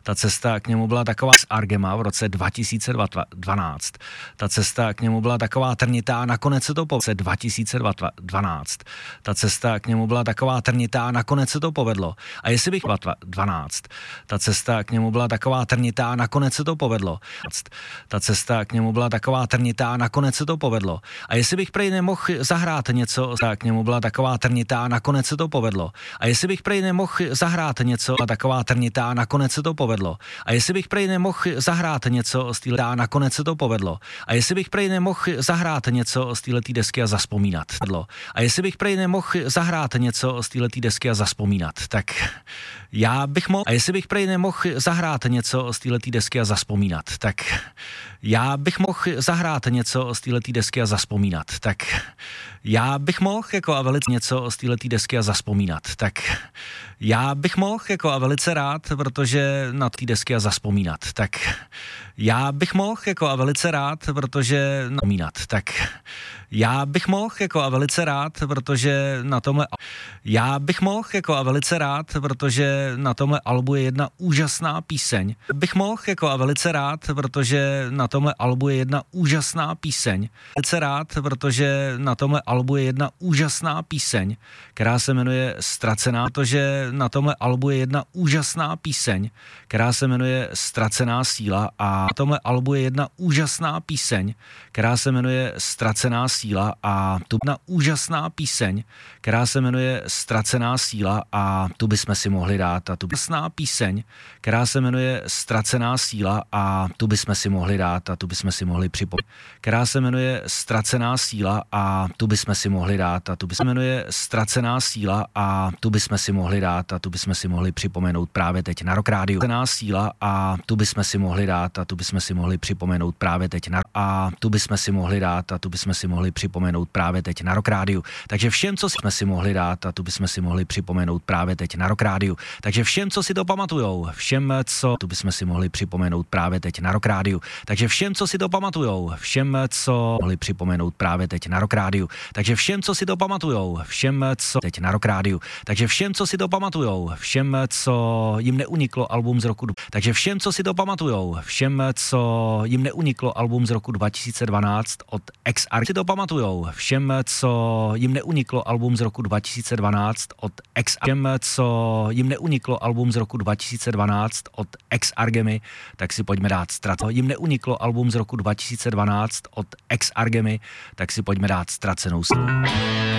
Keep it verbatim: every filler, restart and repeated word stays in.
Ta cesta k němu byla taková s Argema v roce dva tisíce dvanáct. Ta cesta k němu byla taková trnitá, nakonec se to povedlo. dva tisíce dvanáct. Ta cesta k němu byla taková trnitá, nakonec se to povedlo. A jestli bych dvanáct. Ta cesta k němu byla taková trnitá, nakonec se to povedlo. Ta cesta k němu byla taková trnitá, nakonec se to povedlo. A jestli bych prej nemohl zahrát něco, tak k němu byla taková trnitá, nakonec se to povedlo. A jestli bych prej nemohl zahrát něco, taková trnitá, nakonec se to povedlo. A jestli bych prej nemohl zahrát něco z téhle, nakonec se to povedlo. A jestli bych prej nemohl zahrát něco z téhletý desky a zaspomínat. A jestli bych prej nemohl zahrát něco z téhletý desky a zaspomínat, tak já bych mohl. A jestli bych prej nemohl zahrát něco z téhletý desky a zaspomínat, tak já bych mohl zahrát něco z téhletý desky a zaspomínat, tak já bych mohl jako a velice něco z téhletý desky a zaspomínat, tak já bych mohl jako a velice rád, protože na té desky a zaspomínat, tak já bych mohl jako a velice rád, protože napomínat, tak já bych mohl jako a velice rád, protože na tomhle já bych mohl jako a velice rád, protože na tomhle albu je jedna úžasná píseň. Bych mohl jako a velice rád, protože na tomhle albu je jedna úžasná píseň. Velice rád, protože na tomhle albu je jedna úžasná píseň, která se jmenuje Ztracená, protože na tomhle albu je jedna úžasná píseň, která se jmenuje Ztracená síla a na tomhle albu je jedna úžasná píseň, která se jmenuje Ztracená síla a tu jedna úžasná píseň, která se jmenuje Ztracená síla a tu bychom si mohli dát a tu úžasná píseň, která se jmenuje Ztracená síla a tu bychom si mohli dát a tu bychom si mohli připomenout, která se jmenuje Ztracená síla a tu bychom si mohli dát a tu bychom jmenuje Ztracená síla a tu bychom si mohli dát a tu bychom si mohli připomenout právě teď na Rock Rádiu. Ztracená síla a tu bychom si mohli dát a tu bychom si mohli připomenout právě teď na a tu bychom si mohli dát a tu bychom si mohli připomenout právě teď na Rock Rádiu. Takže všem, co jsme si mohli dát a tu bychom si mohli připomenout právě teď na Rock Rádiu. Takže všem, co si to pamatujou, všem, co tu bychom si mohli připomenout právě teď na Rock Rádiu. Takže všem, co si to pamatujou, všem, co mohli připomenout právě teď na Rock Rádiu. Takže všem, co si to pamatujou, všem, co teď na Rock Rádiu. Takže všem, co si to pamatujou, všem, co jim neuniklo album z roku. Takže všem, co si to pamatujou, všem, co jim neuniklo album z roku dva tisíce dvanáct od X R. Si to pamatujou, všem, co jim neuniklo album z roku dva tisíce dvanáct od X R. Všem, co jim neuniklo album z roku dva tisíce dvanáct od X Argemy, tak si pojďme dát Ztracenou. Jim neuniklo album z roku dva tisíce dvanáct od X Argemy, tak si pojďme dát Ztracenou sílu.